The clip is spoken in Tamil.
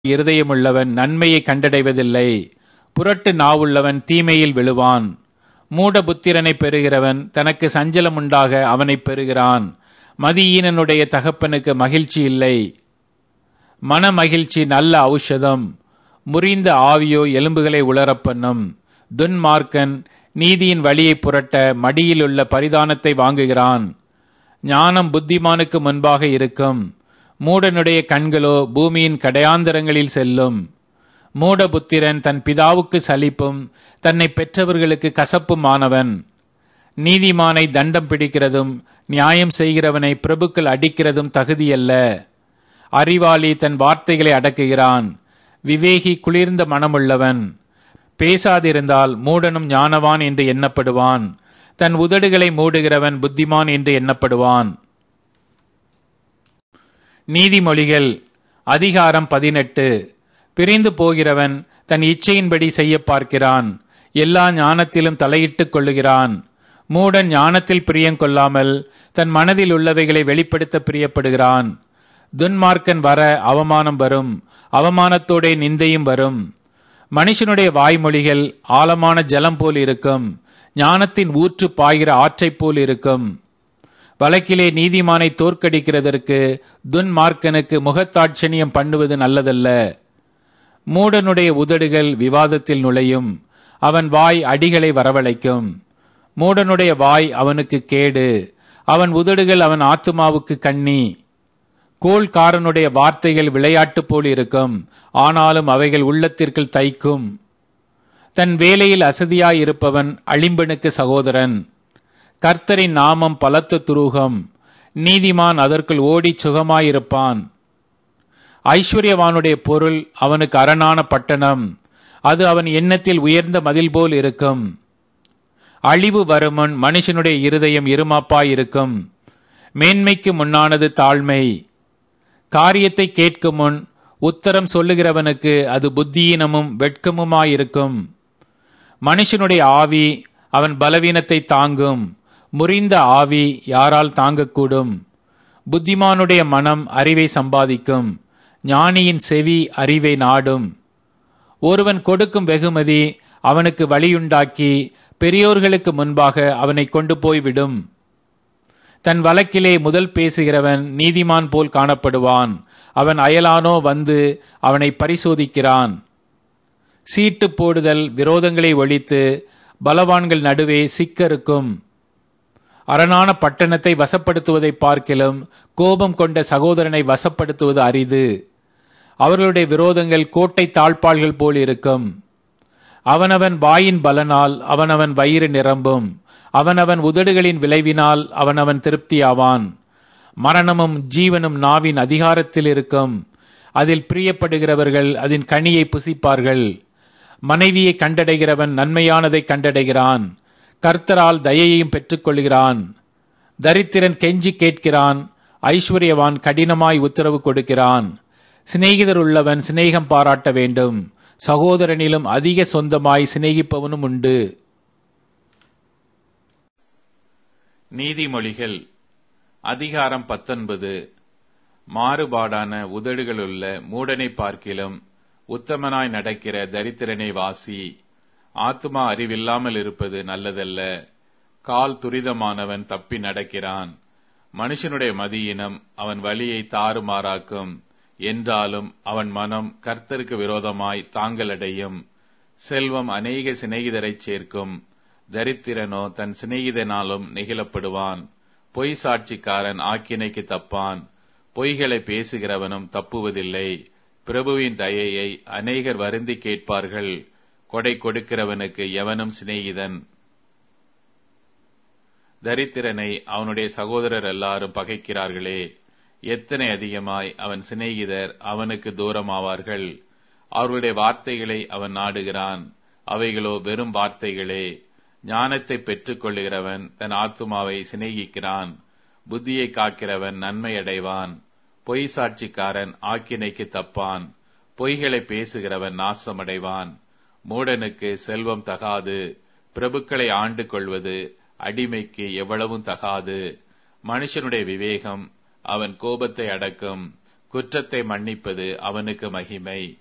இருதயமுள்ளவன் நன்மையை கண்டடைவதில்லை. புரட்டு நாவுள்ளவன் தீமையில் விழுவான். மூடபுத்திரனை பெறுகிறவன் தனக்கு சஞ்சலம் உண்டாக அவனை பெறுகிறான். மதியீனனுடைய தகப்பனுக்கு மகிழ்ச்சி இல்லை. மன மகிழ்ச்சி நல்ல ஔஷதம். முறிந்த ஆவியோ எலும்புகளை உலரப்பண்ணும். துன்மார்க்கன் நீதியின் வழியை புரட்ட மடியிலுள்ள பரிதானத்தை வாங்குகிறான். ஞானம் புத்திமானுக்கு முன்பாக இருக்கும். மூடனுடைய கண்களோ பூமியின் கடையாந்தரங்களில் செல்லும். மூடபுத்திரன் தன் பிதாவுக்கு சலிப்பும் தன்னை பெற்றவர்களுக்கு கசப்பும் ஆனவன். நீதிமானை தண்டம் பிடிக்கிறதும் நியாயம் செய்கிறவனை பிரபுக்கள் அடிக்கிறதும் தகுதியல்ல. அறிவாளி தன் வார்த்தைகளை அடக்குகிறான். விவேகி குளிர்ந்த மனமுள்ளவன். பேசாதிருந்தால் மூடனும் ஞானவான் என்று எண்ணப்படுவான். தன் உதடுகளை மூடுகிறவன் புத்திமான் என்று எண்ணப்படுவான். நீதிமொழிகள் அதிகாரம் 18. பிரிந்து போகிறவன் தன் இச்சையின்படி செய்ய பார்க்கிறான். எல்லா ஞானத்திலும் தலையிட்டுக் கொள்ளுகிறான். மூடன் ஞானத்தில் பிரியங்கொள்ளாமல் தன் மனதில் உள்ளவைகளை வெளிப்படுத்த பிரியப்படுகிறான். துன்மார்க்கன் வர அவமானம் வரும். அவமானத்தோட நிந்தையும் வரும். மனுஷனுடைய வாய்மொழிகள் ஆழமான ஜலம் போல் இருக்கும். ஞானத்தின் ஊற்று பாய்கிற ஆற்றைப் போல் இருக்கும். வழக்கிலே நீதிமானை தோற்கடிக்கிறதற்கு துன்மார்க்கனுக்கு முகத்தாட்சணியம் பண்ணுவது நல்லதல்ல. மூடனுடைய உதடுகள் விவாதத்தில் நுழையும். அவன் வாய் அடிகளை வரவழைக்கும். மூடனுடைய வாய் அவனுக்கு கேடு. அவன் உதடுகள் அவன் ஆத்துமாவுக்கு கண்ணி. கோள்காரனுடைய வார்த்தைகள் விளையாட்டு போல் இருக்கும். ஆனாலும் அவைகள் உள்ளத்திற்குள் தைக்கும். தன் வேலையில் அசதியாயிருப்பவன் அழிம்பனுக்கு சகோதரன். கர்த்தரின் நாமம் பலத்த துரூகம். நீதிமான் அதற்குள் ஓடி சுகமாயிருப்பான். ஐஸ்வர்யவானுடைய பொருள் அவனுக்கு அரணான பட்டணம். அது அவன் எண்ணத்தில் உயர்ந்த மதில் போல் இருக்கும். அழிவு வருமுன் மனுஷனுடைய இருதயம் இருமாப்பாயிருக்கும். மேன்மைக்கு முன்னானது தாழ்மை. காரியத்தை கேட்கும் முன் உத்தரம் சொல்லுகிறவனுக்கு அது புத்தியீனமும் வெட்கமுமாயிருக்கும். மனுஷனுடைய ஆவி அவன் பலவீனத்தை தாங்கும். முறிந்த ஆவி யாரால் தாங்கக்கூடும்? புத்திமானுடைய மனம் அறிவை சம்பாதிக்கும். ஞானியின் செவி அறிவை நாடும். ஒருவன் கொடுக்கும் வெகுமதி அவனுக்கு வழியுண்டாக்கி பெரியோர்களுக்கு முன்பாக அவனை கொண்டு போய்விடும். தன் வழக்கிலே முதல் பேசுகிறவன் நீதிமான் போல் காணப்படுவான். அவன் அயலானோ வந்து அவனை பரிசோதிக்கிறான். சீட்டு போடுதல் விரோதங்களை ஒழித்து பலவான்கள் நடுவே சிக்கருக்கும். அரணான பட்டணத்தை வசப்படுத்துவதை பார்க்கிலும் கோபம் கொண்ட சகோதரனை வசப்படுத்துவது அரிது. அவர்களுடைய விரோதங்கள் கோட்டை தாழ்பாள்கள் போல் இருக்கும். அவனவன் வாயின் பலனால் அவனவன் வயிறு நிரம்பும். அவனவன் உதடுகளின் விளைவினால் அவனவன் திருப்தியாவான். மரணமும் ஜீவனும் நாவின் அதிகாரத்தில் இருக்கும். அதில் பிரியப்படுகிறவர்கள் அதன் கனியை புசிப்பார்கள். மனைவியை கண்டடைகிறவன் நன்மையானதை கண்டடைகிறான். கர்த்தரால் தயையையும் பெற்றுக்கொள்கிறான். தரித்திரன் கெஞ்சி கேட்கிறான். ஐஸ்வர்யவான் கடினமாய் உத்தரவு கொடுக்கிறான். சிநேகிதர் உள்ளவன் சிநேகம் பாராட்ட வேண்டும். சகோதரனிலும் அதிக சொந்தமாய் சிநேகிப்பவனும் உண்டு. நீதிமொழிகள் அதிகாரம் 19. மாறுபாடான உதடுகளுள்ள மூடனை பார்க்கிலும் உத்தமனாய் நடக்கிற தரித்திரனை வாசி. ஆத்துமா அறிவில்லாமல் இருப்பது நல்லதல்ல. கால் துரிதமானவன் தப்பி நடக்கிறான். மனுஷனுடைய மதியினம் அவன் வழியை தாறுமாறாக்கும். என்றாலும் அவன் மனம் கர்த்தருக்கு விரோதமாய் தாங்கலடையும். செல்வம் அநேக சிநேகிதரைச் சேர்க்கும். தரித்திரனோ தன் சிநேகிதனாலும் நெகிழப்படுவான். பொய் சாட்சிக்காரன் ஆக்கினைக்கு தப்பான். பொய்களை பேசுகிறவனும் தப்புவதில்லை. பிரபுவின் தயையை அநேகர் வருந்தி கேட்பார்கள். கொடை கொடுக்கிறவனுக்கு எவனும் சிநேகிதன். தரித்திரனை அவனுடைய சகோதரர் எல்லாரும் பகைக்கிறார்களே. எத்தனை அதிகமாய் அவன் சிநேகிதர் அவனுக்கு தூரமாவார்கள். அவர்களுடைய வார்த்தைகளை அவன் நாடுகிறான். அவைகளோ வெறும் வார்த்தைகளே. ஞானத்தை பெற்றுக் கொள்ளுகிறவன் தன் ஆத்துமாவை சிநேகிக்கிறான். புத்தியை காக்கிறவன் நன்மை அடைவான். பொய் சாட்சிக்காரன் ஆக்கினைக்கு தப்பான். பொய்களை பேசுகிறவன் நாசமடைவான். மூடனுக்கு செல்வம் தகாது. பிரபுக்களை ஆண்டு கொள்வது அடிமைக்கு எவ்வளவும் தகாது. மனுஷனுடைய விவேகம் அவன் கோபத்தை அடக்கும். குற்றத்தை மன்னிப்பது அவனுக்கு மகிமை.